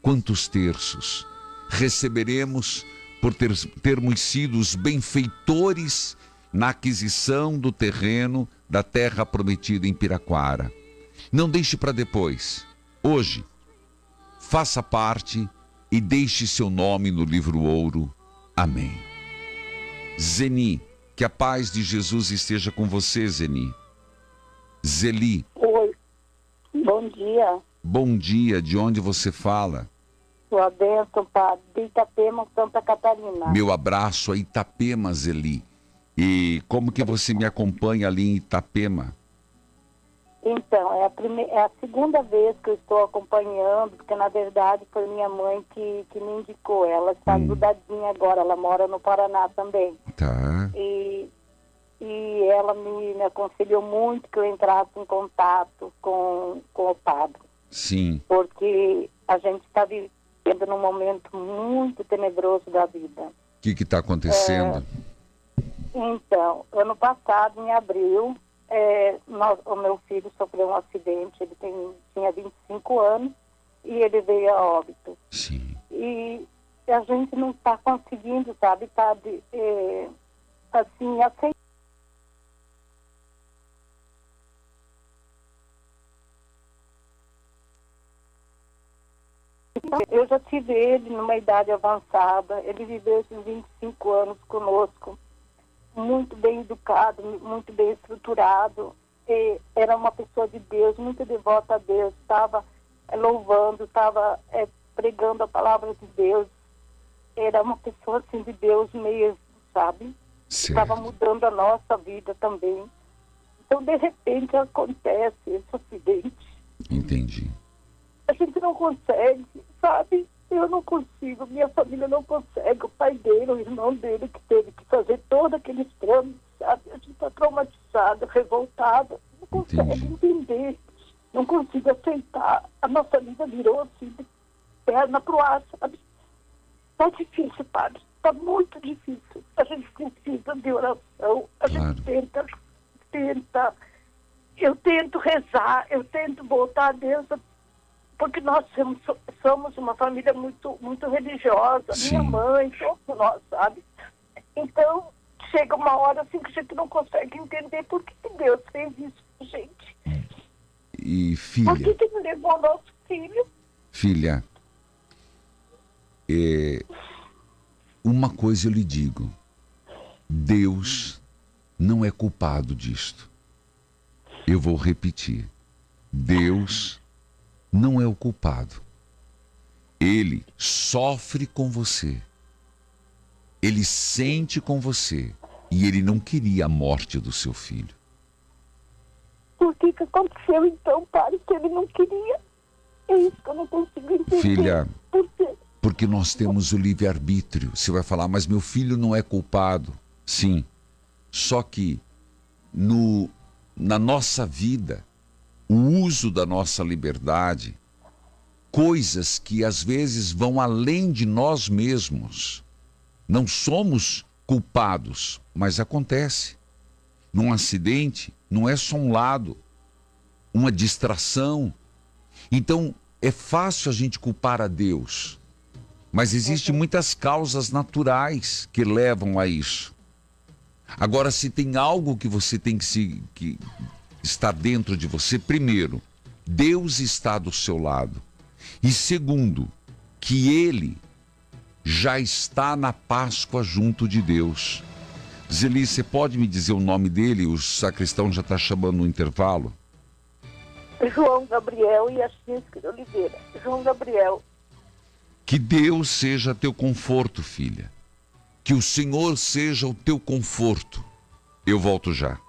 quantos terços receberemos por termos sido os benfeitores na aquisição do terreno da terra prometida em Piraquara. Não deixe para depois. Hoje, faça parte e deixe seu nome no livro ouro. Amém. Zeni, que a paz de Jesus esteja com você, Zeni. Zeli. Oi, bom dia. Bom dia, de onde você fala? Sua bênção, Padre, de Itapema, Santa Catarina. Meu abraço a Itapema, Zeli. E como que você me acompanha ali em Itapema? Então, é a segunda vez que eu estou acompanhando, porque na verdade foi minha mãe que me indicou. Ela está grudadinha agora, ela mora no Paraná também. Tá. E ela me aconselhou muito que eu entrasse em contato com o padre. Sim. Porque a gente está vivendo num momento muito tenebroso da vida. O que está acontecendo? Então, ano passado, em abril, o meu filho sofreu um acidente. Ele tinha 25 anos e ele veio a óbito. Sim. E a gente não está conseguindo, sabe, assim, aceitar. Eu já tive ele numa idade avançada. Ele viveu esses 25 anos conosco, muito bem educado, muito bem estruturado. E era uma pessoa de Deus, muito devota a Deus. Estava louvando, estava pregando a palavra de Deus. Era uma pessoa assim de Deus mesmo, sabe? Estava mudando a nossa vida também. Então, de repente, acontece esse acidente. Entendi. A gente não consegue, sabe? Eu não consigo, minha família não consegue. O pai dele, o irmão dele, que teve que fazer todos aqueles trâmites, sabe? A gente está traumatizada, revoltada, não consegue entender, não consigo aceitar. A nossa vida virou assim, de perna pro ar, sabe? Está difícil, padre, está muito difícil. A gente precisa de oração, a gente tenta, eu tento rezar, eu tento voltar a Deus, porque nós somos uma família muito, muito religiosa. Sim. Minha mãe, todos nós, sabe? Então, chega uma hora assim que a gente não consegue entender por que Deus fez isso com a gente. E filha... Por que Ele levou o nosso filho? Filha, uma coisa eu lhe digo. Deus não é culpado disto. Eu vou repetir. Deus não é o culpado. Ele sofre com você. Ele sente com você. E ele não queria a morte do seu filho. Por que aconteceu então, padre, que ele não queria? É isso que eu não consigo entender. Filha, por quê? Porque nós temos o livre-arbítrio. Você vai falar, mas meu filho não é culpado. Sim. Só que na nossa vida, o uso da nossa liberdade, coisas que às vezes vão além de nós mesmos. Não somos culpados, mas acontece. Num acidente, não é só um lado, uma distração. Então, é fácil a gente culpar a Deus, mas existem muitas causas naturais que levam a isso. Agora, se tem algo que você tem que está dentro de você, primeiro, Deus está do seu lado. E segundo, que Ele já está na Páscoa junto de Deus. Zeli, você pode me dizer o nome dele? O sacristão já está chamando no intervalo. João Gabriel e Assis de Oliveira. João Gabriel. Que Deus seja teu conforto, filha. Que o Senhor seja o teu conforto. Eu volto já.